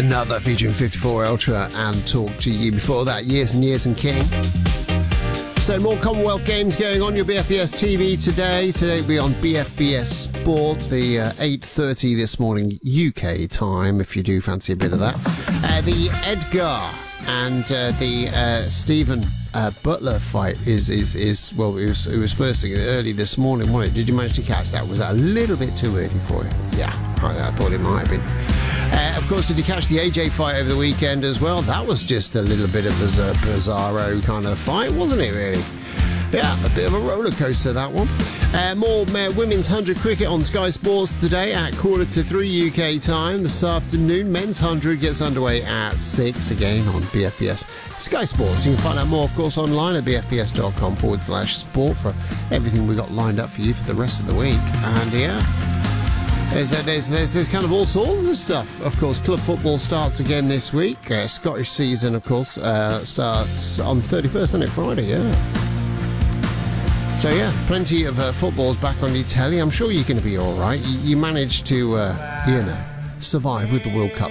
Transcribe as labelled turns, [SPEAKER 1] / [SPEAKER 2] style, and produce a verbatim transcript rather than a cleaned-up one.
[SPEAKER 1] Another featuring fifty-four Ultra and Talk to You. Before that, Years and Years and King. So more Commonwealth Games going on your B F B S T V today. Today we'll be on B F B S Sport, the uh, eight thirty this morning U K time, if you do fancy a bit of that. Uh, the Edgar and uh, the uh, Stephen uh, Butler fight is, is, is well, it was, it was first thing early this morning, wasn't it? Did you manage to catch that? Was that a little bit too early for you? Yeah, I, I thought it might have been. Uh, of course, did you catch the A J fight over the weekend as well? That was just a little bit of a bizarro kind of fight, wasn't it, really? Yeah, a bit of a roller coaster, that one. Uh, more uh, women's one hundred cricket on Sky Sports today at quarter to three U K time. This afternoon, men's one hundred gets underway at six, again on B F B S Sky Sports. You can find out more, of course, online at bfbs.com forward slash sport for everything we got lined up for you for the rest of the week. And yeah... There's, uh, there's, there's, there's kind of all sorts of stuff. Of course, club football starts again this week. Uh, Scottish season, of course, uh, starts on thirty-first, isn't it? Friday, yeah. So, yeah, plenty of uh, footballs back on your telly. I'm sure you're going to be all right. You, you managed to, uh, you know, survive with the World Cup